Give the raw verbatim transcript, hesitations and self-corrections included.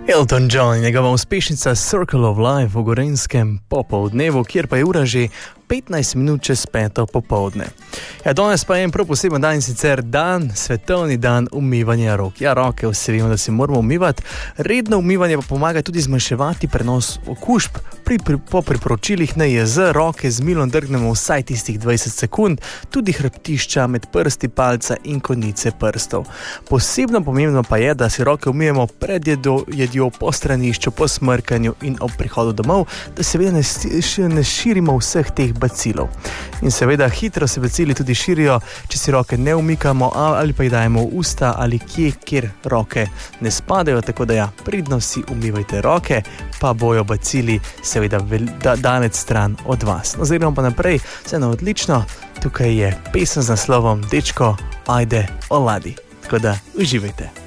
Elton John in njegova uspešnica Circle of Life v Gorenjskem popoldnevu, kjer pa je ura že petnajst minut čez peto popoldne. Ja, danes pa je en prav poseben dan, in sicer dan, svetovni dan umivanja rok. Ja, roke vsi vemo, da si moramo umivati. Redno umivanje pa pomaga tudi zmanjševati prenos okužb. Pri, pri, po priporočilih N I Z roke z milom drgnemo vsaj tistih dvajset sekund, tudi hrbtišča med prsti palca in konice prstov. Posebno pomembno pa je, da si roke umijemo pred jedo, jedjo, po stranišču, po smrkanju in ob prihodu domov, da seveda ne, ne širimo vseh teh bacilov. In seveda hitro se bacili tudi širijo, če si roke ne umikamo ali pa jih dajemo v usta ali kje, kjer roke ne spadajo, tako da ja, pridno si umivajte roke, pa bojo bacili seveda da, daleč stran od vas. No, zdaj gremo pa naprej, vseeno odlično, tukaj je pesem z naslovom Dečko, ajde, oladi, tako da uživajte.